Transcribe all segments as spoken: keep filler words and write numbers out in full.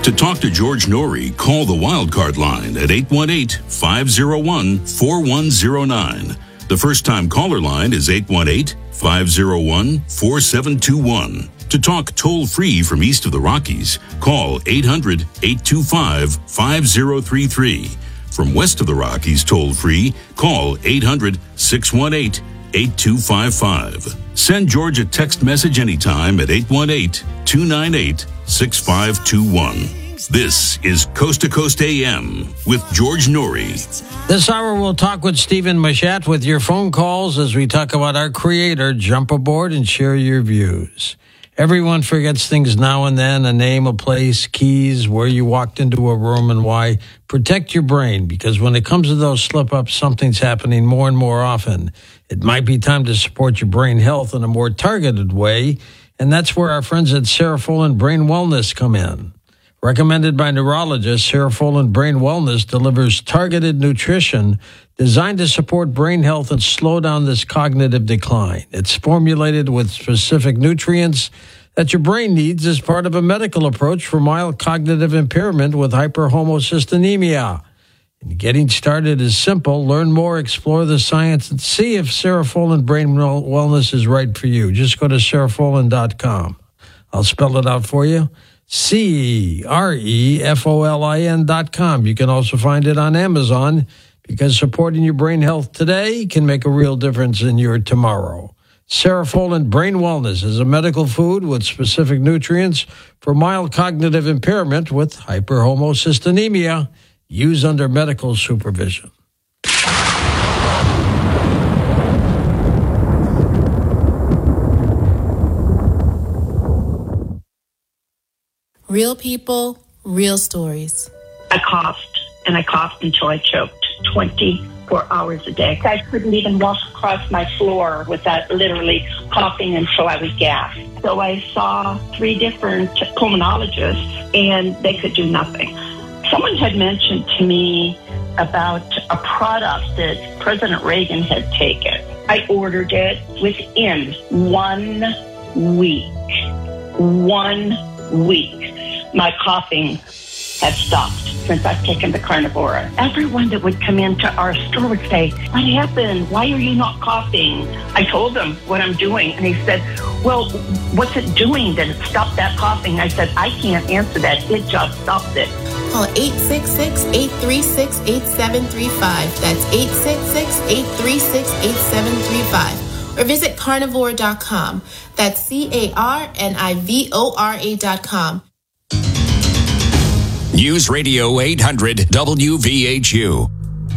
To talk to George Noory, call the Wildcard line at eight one eight, five oh one, four one oh nine. The first-time caller line is eight one eight, five oh one, four seven two one. To talk toll-free from east of the Rockies, call eight hundred, eight two five, five oh three three. From west of the Rockies toll-free, call eight hundred, six one eight, eight two five five. Send George a text message anytime at eight one eight, two nine eight, six five two one. This is Coast to Coast A M with George Noory. This hour we'll talk with Stephen Machat with your phone calls as we talk about our creator. Jump aboard and share your views. Everyone forgets things now and then, a name, a place, keys, where you walked into a room and why. Protect your brain, because when it comes to those slip-ups, something's happening more and more often. It might be time to support your brain health in a more targeted way, and that's where our friends at Serofolin Brain Wellness come in. Recommended by neurologists, Serofolin Brain Wellness delivers targeted nutrition designed to support brain health and slow down this cognitive decline. It's formulated with specific nutrients that your brain needs as part of a medical approach for mild cognitive impairment with hyperhomocystinemia. And getting started is simple. Learn more, explore the science, and see if Serofolin Brain Wellness is right for you. Just go to serofolin dot com. I'll spell it out for you. C E R E F O L I N dot com. You can also find it on Amazon, because supporting your brain health today can make a real difference in your tomorrow. Serofolin Brain Wellness is a medical food with specific nutrients for mild cognitive impairment with hyperhomocystinemia. Use under medical supervision. Real people, real stories. I coughed, and I coughed until I choked twenty-four hours a day. I couldn't even walk across my floor without literally coughing until I was gasped. So I saw three different pulmonologists, and they could do nothing. Someone had mentioned to me about a product that President Reagan had taken. I ordered it within one week. One week. My coughing had stopped since I've taken the Carnivora. Everyone that would come into our store would say, "What happened? Why are you not coughing?" I told them what I'm doing, and he said, "Well, what's it doing that it stopped that coughing?" I said, "I can't answer that. It just stopped it." Call eight six six, eight three six, eight seven three five. That's eight six six, eight three six, eight seven three five. Or visit carnivore dot com. That's C A R N I V O R A dot com. News Radio eight hundred W V H U.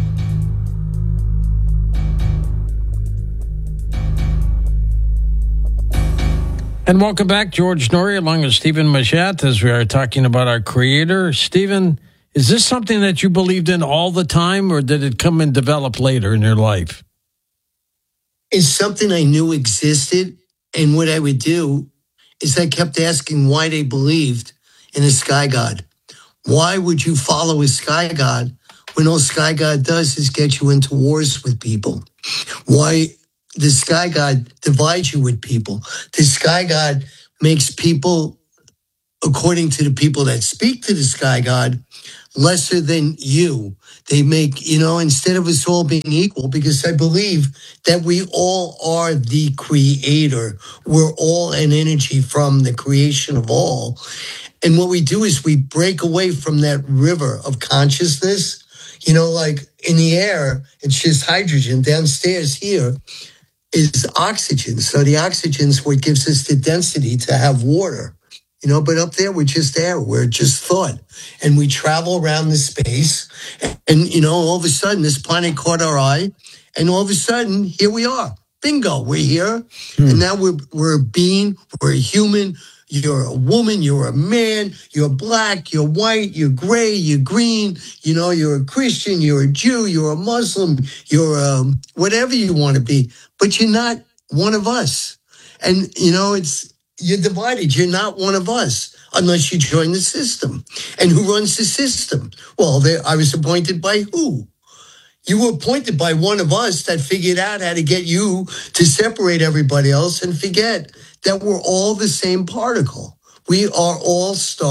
And welcome back, George Noory, along with Stephen Machat, as we are talking about our creator. Stephen, is this something that you believed in all the time, or did it come and develop later in your life? It's something I knew existed, and what I would do is I kept asking why they believed in a sky god. Why would you follow a sky god when all sky god does is get you into wars with people? Why the sky god divides you with people? The sky god makes people, according to the people that speak to the sky god, lesser than you. They make, you know, instead of us all being equal, because I believe that we all are the creator. We're all an energy from the creation of all. And what we do is we break away from that river of consciousness. You know, like in the air, it's just hydrogen. Downstairs here is oxygen. So the oxygen's what gives us the density to have water. You know, but up there, we're just air. We're just thought. And we travel around the space. And, and, you know, all of a sudden, this planet caught our eye. And all of a sudden, here we are. Bingo, we're here. Hmm. And now we're, we're a being. We're a human. You're a woman. You're a man. You're black. You're white. You're gray. You're green. You know, you're a Christian. You're a Jew. You're a Muslim. You're um, whatever you want to be. But you're not one of us. And, you know, it's... You're divided. You're not one of us unless you join the system. And who runs the system? Well, I was appointed by who? You were appointed by one of us that figured out how to get you to separate everybody else and forget that we're all the same particle. We are all start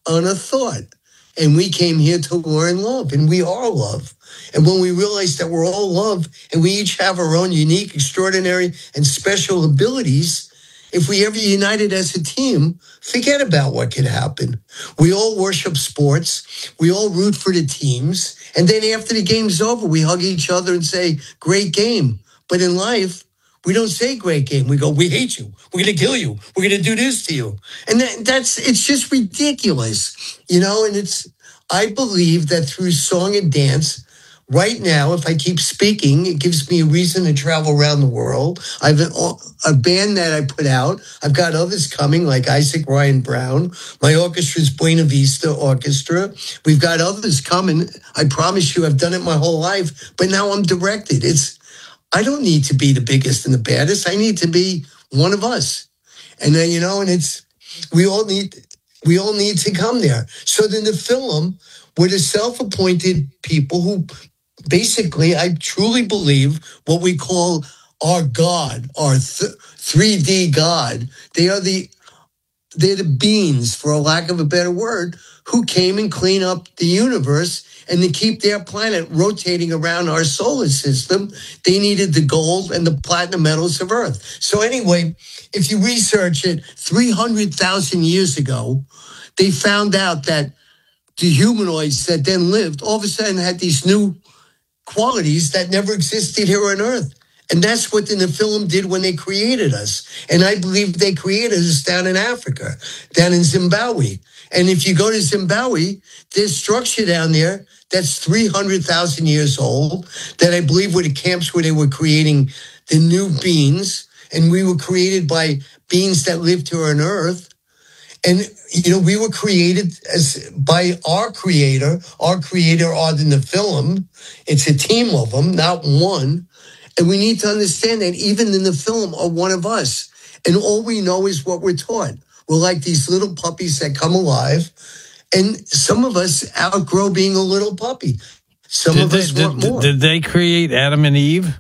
on a thought. And we came here to learn love, and we are love. And when we realize that we're all love and we each have our own unique, extraordinary, and special abilities, if we ever united as a team, forget about what could happen. We all worship sports. We all root for the teams. And then after the game's over, we hug each other and say, great game. But in life, we don't say great game. We go, we hate you. We're going to kill you. We're going to do this to you. And that, that's, it's just ridiculous, you know, and it's, I believe that through song and dance, right now, if I keep speaking, it gives me a reason to travel around the world. I've a, a band that I put out. I've got others coming, like Isaac Ryan Brown. My orchestra is Buena Vista Orchestra. We've got others coming. I promise you, I've done it my whole life, but now I'm directed. It's, I don't need to be the biggest and the baddest. I need to be one of us. And then, you know, and it's, we all need, we all need to come there. So then the film, we're the self-appointed people who basically, I truly believe what we call our God, our th- three D God. They are the, they're the beings, for a lack of a better word, who came and cleaned up the universe. And to keep their planet rotating around our solar system, they needed the gold and the platinum metals of Earth. So anyway, if you research it, three hundred thousand years ago, they found out that the humanoids that then lived all of a sudden had these new qualities that never existed here on Earth. And that's what the Nephilim did when they created us. And I believe they created us down in Africa, down in Zimbabwe. And if you go to Zimbabwe, there's structure down there that's three hundred thousand years old, that I believe were the camps where they were creating the new beings. And we were created by beings that lived here on Earth. And, you know, we were created as by our creator. Our creator are the Nephilim. It's a team of them, not one. And we need to understand that even the Nephilim are one of us. And all we know is what we're taught. We're like these little puppies that come alive. And some of us outgrow being a little puppy. Some did of they, us did, want more. Did they create Adam and Eve?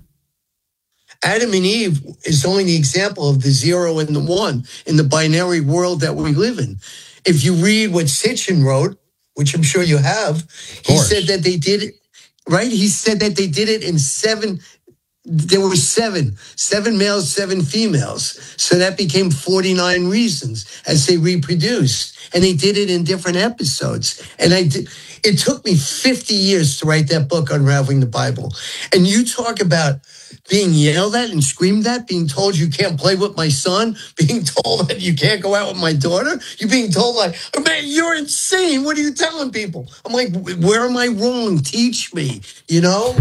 Adam and Eve is only the example of the zero and the one in the binary world that we live in. If you read what Sitchin wrote, which I'm sure you have, he said that they did it, right? He said that they did it in seven, there were seven, seven males, seven females. So that became forty-nine reasons as they reproduced. And they did it in different episodes. And I did, it took me fifty years to write that book, Unraveling the Bible. And you talk about being yelled at and screamed at, being told you can't play with my son, being told that you can't go out with my daughter. You're being told like, oh, man, you're insane. What are you telling people? I'm like, where am I wrong? Teach me, you know?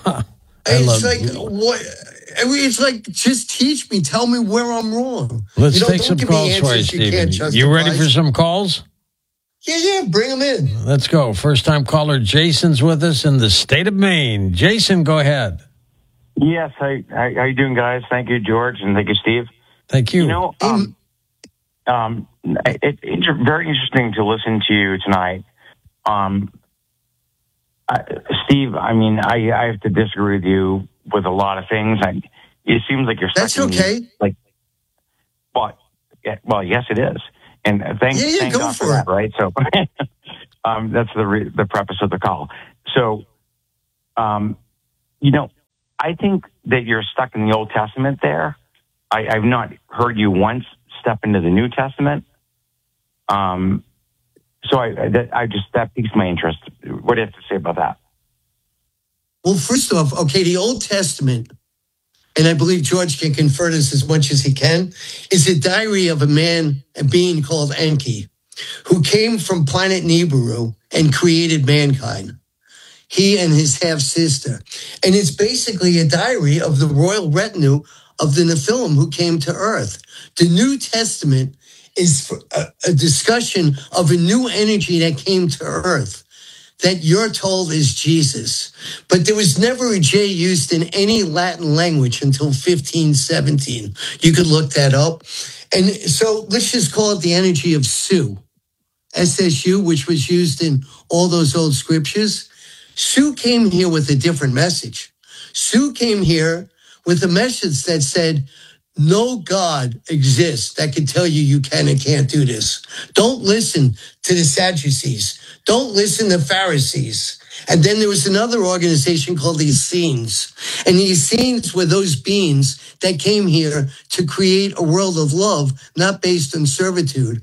It's like, you. what? I mean, it's like, just teach me. Tell me where I'm wrong. Let's you know, take some calls for you, Stephen. You, you ready for some calls? Yeah, yeah, bring them in. Let's go. First-time caller Jason's with us in the state of Maine. Jason, go ahead. Yes, hi, how, how you doing, guys? Thank you, George, and thank you, Steve. Thank you. You know, um, um, it, it's very interesting to listen to you tonight. Um, I, Steve, I mean, I, I have to disagree with you with a lot of things. I, it seems like you're That's okay. Me, like, but, yeah, well, yes, it is. And thank, yeah, yeah, thank go God for, for it. that, right? So um, that's the re- the preface of the call. So, um, you know, I think that you're stuck in the Old Testament there. I, I've not heard you once step into the New Testament. Um, so I, I, I just, that piques my interest. What do you have to say about that? Well, first off, okay, the Old Testament, and I believe George can convert us as much as he can, is a diary of a man, a being called Enki, who came from planet Nibiru and created mankind. He and his half-sister. And it's basically a diary of the royal retinue of the Nephilim who came to Earth. The New Testament is a, a discussion of a new energy that came to Earth that you're told is Jesus. But there was never a J used in any Latin language until fifteen seventeen. You could look that up. And so let's just call it the energy of Su, S S U, which was used in all those old scriptures. Su came here with a different message. Su came here with a message that said, no God exists that can tell you you can and can't do this. Don't listen to the Sadducees. Don't listen to Pharisees. And then there was another organization called the Essenes. And the Essenes were those beings that came here to create a world of love, not based on servitude,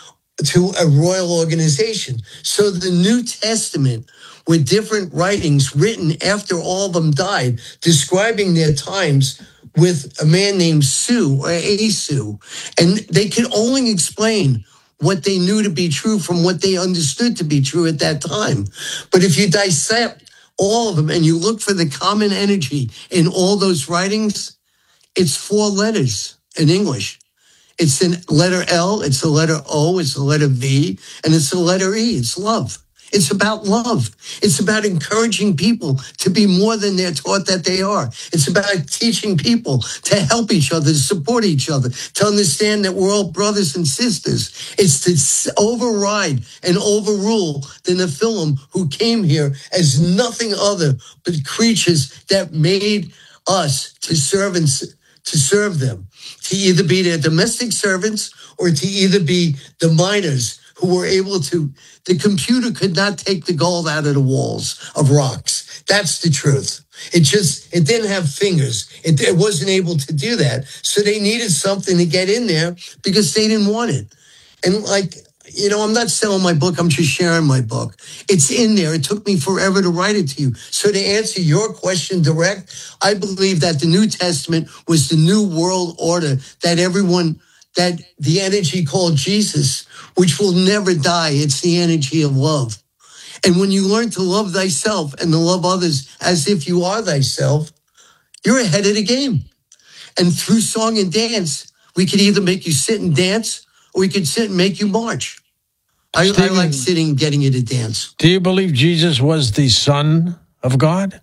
to a royal organization. So the New Testament were different writings written after all of them died, describing their times with a man named Sue or Asu. And they could only explain what they knew to be true from what they understood to be true at that time. But if you dissect all of them and you look for the common energy in all those writings, it's four letters in English. It's the letter L, it's the letter O, it's the letter V, and it's the letter E. It's love. It's about love. It's about encouraging people to be more than they're taught that they are. It's about teaching people to help each other, to support each other, to understand that we're all brothers and sisters. It's to override and overrule the Nephilim, who came here as nothing other but creatures that made us to serve and to serve them, to either be their domestic servants or to either be the miners who were able to. The computer could not take the gold out of the walls of rocks. That's the truth. It just, it didn't have fingers. It, it wasn't able to do that. So they needed something to get in there because they didn't want it. And like, you know, I'm not selling my book. I'm just sharing my book. It's in there. It took me forever to write it to you. So to answer your question direct, I believe that the New Testament was the new world order that everyone, that the energy called Jesus, which will never die. It's the energy of love. And when you learn to love thyself and to love others as if you are thyself, you're ahead of the game. And through song and dance, we could either make you sit and dance or we could sit and make you march. I, I like sitting and getting you to dance. Do you believe Jesus was the Son of God?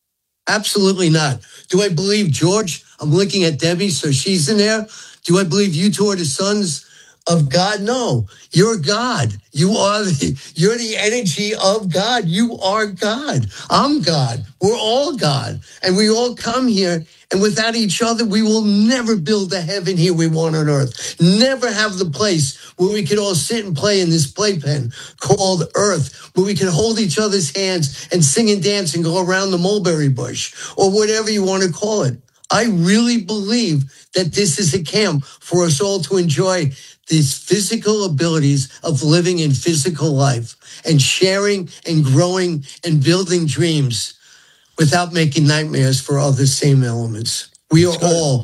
Absolutely not. Do I believe George? I'm looking at Debbie, so she's in there. Do I believe you two are the sons of God? No, you're God. You are the, you're the energy of God. You are God. I'm God. We're all God. And we all come here. And without each other, we will never build the heaven here we want on earth. Never have the place where we could all sit and play in this playpen called earth, where we can hold each other's hands and sing and dance and go around the mulberry bush or whatever you want to call it. I really believe that this is a camp for us all to enjoy these physical abilities of living in physical life and sharing and growing and building dreams without making nightmares for other same elements. We are all.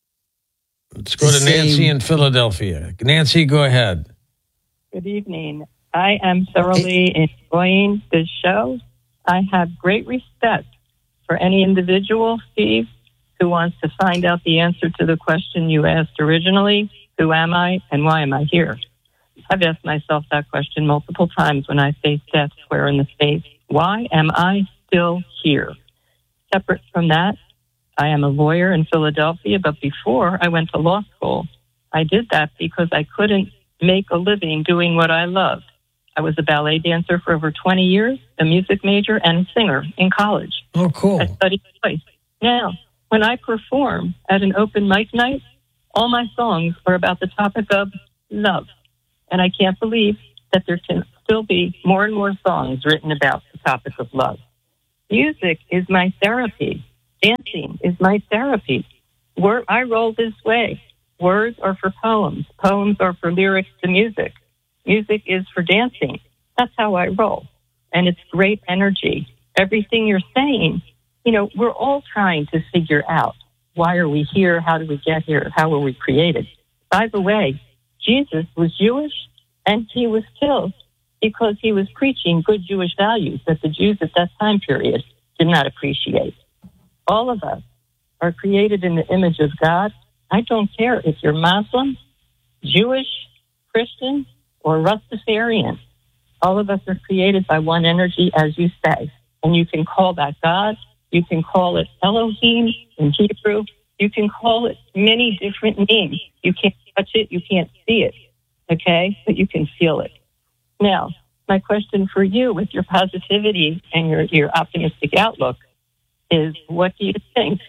Let's go to Nancy in Philadelphia. Nancy, go ahead. Good evening. I am thoroughly enjoying this show. I have great respect for any individual, Steve, who wants to find out the answer to the question you asked originally. Who am I and why am I here? I've asked myself that question multiple times when I face death square in the face. Why am I still here? Separate from that, I am a lawyer in Philadelphia, but before I went to law school, I did that because I couldn't make a living doing what I loved. I was a ballet dancer for over twenty years, a music major, and a singer in college. Oh, cool. I studied voice. Now, when I perform at an open mic night, all my songs are about the topic of love. And I can't believe that there can still be more and more songs written about the topic of love. Music is my therapy. Dancing is my therapy. Word, I roll this way. Words are for poems. Poems are for lyrics to music. Music is for dancing. That's how I roll. And it's great energy. Everything you're saying, you know, we're all trying to figure out, why are we here? How did we get here? How were we created? By the way, Jesus was Jewish and he was killed because he was preaching good Jewish values that the Jews at that time period did not appreciate. All of us are created in the image of God. I don't care if you're Muslim, Jewish, Christian, or Rastafarian. All of us are created by one energy, as you say. And you can call that God. You can call it Elohim in Hebrew. You can call it many different names. You can't touch it. You can't see it. Okay? But you can feel it. Now, my question for you with your positivity and your, your optimistic outlook is, what do you think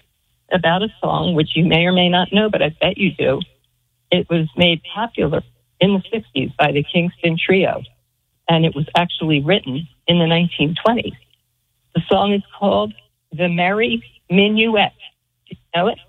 about a song, which you may or may not know, but I bet you do. It was made popular in the sixties by the Kingston Trio, and it was actually written in the nineteen twenties. The song is called The Merry Minuet. Do you know it?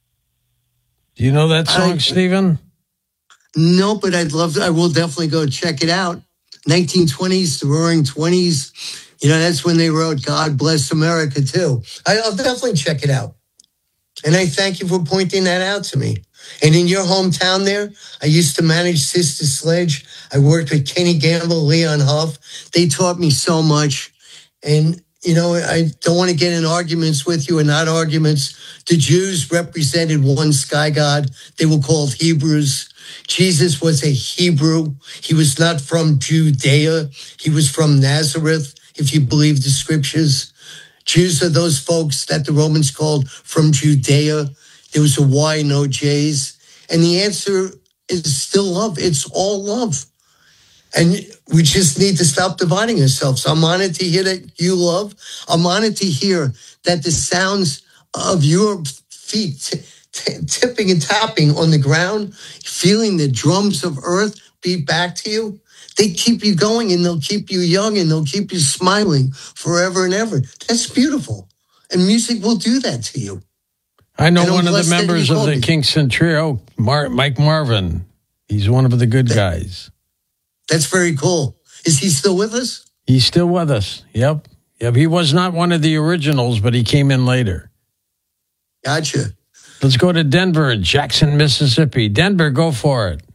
Do you know that song, I, Stephen? No, but I'd love to. I will definitely go check it out. nineteen twenties, the Roaring Twenties. You know, that's when they wrote God Bless America, too. I, I'll definitely check it out. And I thank you for pointing that out to me. And in your hometown there, I used to manage Sister Sledge. I worked with Kenny Gamble, Leon Huff. They taught me so much. And, you know, I don't want to get in arguments with you, and not arguments. The Jews represented one sky god. They were called Hebrews. Jesus was a Hebrew. He was not from Judea. He was from Nazareth, if you believe the scriptures. Jews are those folks that the Romans called from Judea. There was a Y, no J's. And the answer is still love. It's all love. And we just need to stop dividing ourselves. I'm honored to hear that you love. I'm honored to hear that the sounds of your feet t- t- tipping and tapping on the ground, feeling the drums of earth beat back to you, they keep you going, and they'll keep you young, and they'll keep you smiling forever and ever. That's beautiful. And music will do that to you. I know And I'm one of the blessed that members you of called the me. Kingston Trio, Mar- Mike Marvin. He's one of the good guys. That's very cool. Is he still with us? He's still with us. Yep. Yep. He was not one of the originals, but he came in later. Gotcha. Let's go to Denver, Jackson, Mississippi. Denver, go for it.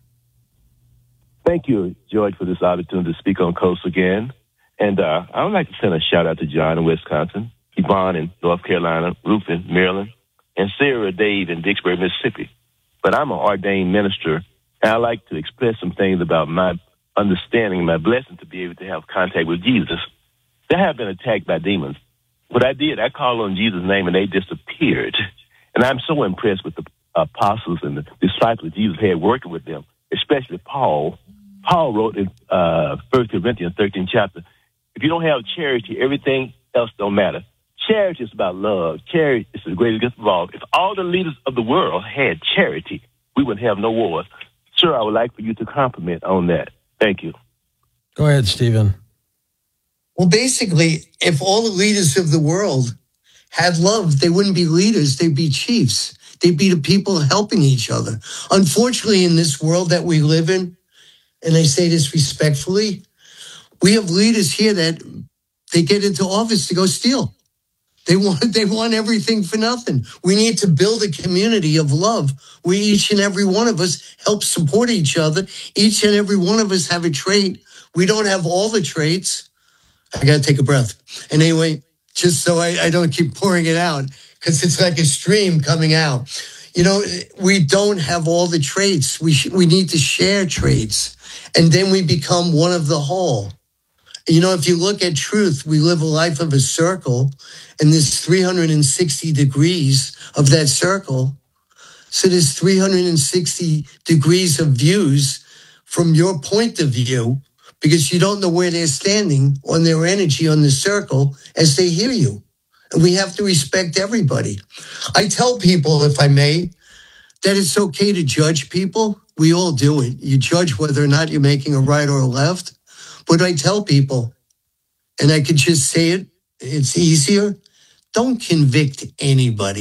Thank you, George, for this opportunity to speak on Coast again. And uh, I would like to send a shout out to John in Wisconsin, Yvonne in North Carolina, Ruth in Maryland, and Sarah Dave in Vicksburg, Mississippi. But I'm an ordained minister, and I like to express some things about my understanding, my blessing to be able to have contact with Jesus. They have been attacked by demons. What I did, I called on Jesus' name, and they disappeared. And I'm so impressed with the apostles and the disciples Jesus had working with them, especially Paul. Paul wrote in uh, First Corinthians thirteen chapter, if you don't have charity, everything else don't matter. Charity is about love. Charity is the greatest gift of all. If all the leaders of the world had charity, we would have no wars. Sir, I would like for you to compliment on that. Thank you. Go ahead, Stephen. Well, basically, if all the leaders of the world had love, they wouldn't be leaders. They'd be chiefs. They'd be the people helping each other. Unfortunately, in this world that we live in, and I say this respectfully, we have leaders here that they get into office to go steal. They want they want everything for nothing. We need to build a community of love where each and every one of us help support each other. Each and every one of us have a trait. We don't have all the traits. I got to take a breath. And anyway, just so I, I don't keep pouring it out, because it's like a stream coming out. You know, we don't have all the traits. We sh- we need to share traits. And then we become one of the whole. You know, if you look at truth, we live a life of a circle, and there's three hundred sixty degrees of that circle. So there's three hundred sixty degrees of views from your point of view, because you don't know where they're standing on their energy on the circle as they hear you. And we have to respect everybody. I tell people, if I may, that it's okay to judge people. We all do it. You judge whether or not you're making a right or a left. But I tell people, and I could just say it, it's easier, don't convict anybody.